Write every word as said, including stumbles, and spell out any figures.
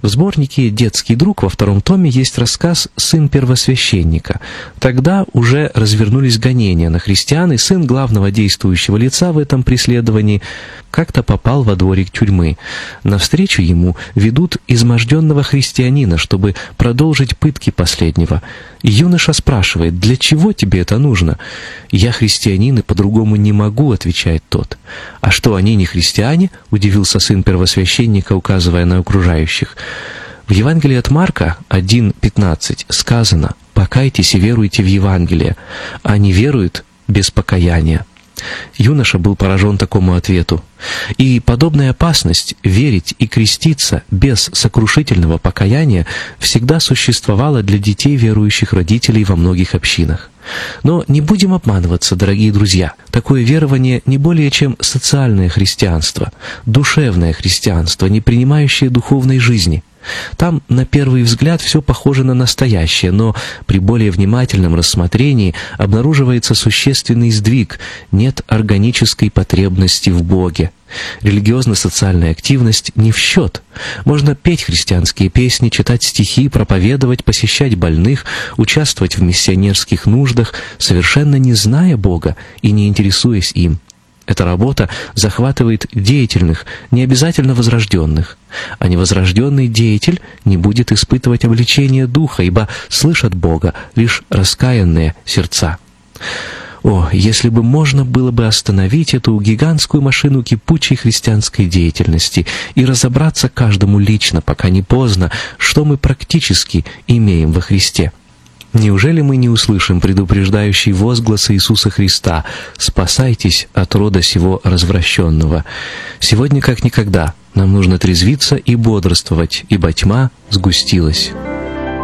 В сборнике «Детский друг» во втором томе есть рассказ «Сын первосвященника». Тогда уже развернулись гонения на христиан, и сын главного действующего лица в этом преследовании как-то попал во дворик тюрьмы. Навстречу ему ведут изможденного христианина, чтобы продолжить пытки последнего. Юноша спрашивает: «Для чего тебе это нужно?» «Я христианин, и по-другому не могу», — отвечает тот. «А что, они не христиане?» — удивился сын первосвященника, указывая на окружающих. В Евангелии от Марка один пятнадцать сказано: «Покайтесь и веруйте в Евангелие», а не веруют без покаяния. Юноша был поражен такому ответу. И подобная опасность верить и креститься без сокрушительного покаяния всегда существовала для детей верующих родителей во многих общинах. Но не будем обманываться, дорогие друзья. Такое верование не более чем социальное христианство, душевное христианство, не принимающее духовной жизни. Там, на первый взгляд, все похоже на настоящее, но при более внимательном рассмотрении обнаруживается существенный сдвиг, нет органической потребности в Боге. Религиозно-социальная активность не в счет. Можно петь христианские песни, читать стихи, проповедовать, посещать больных, участвовать в миссионерских нуждах, совершенно не зная Бога и не интересуясь им. Эта работа захватывает деятельных, не обязательно возрожденных. А невозрожденный деятель не будет испытывать обличения духа, ибо слышат Бога лишь раскаянные сердца. О, если бы можно было бы остановить эту гигантскую машину кипучей христианской деятельности и разобраться каждому лично, пока не поздно, что мы практически имеем во Христе. Неужели мы не услышим предупреждающий возглас Иисуса Христа: «Спасайтесь от рода сего развращенного». Сегодня, как никогда, нам нужно трезвиться и бодрствовать, ибо тьма сгустилась.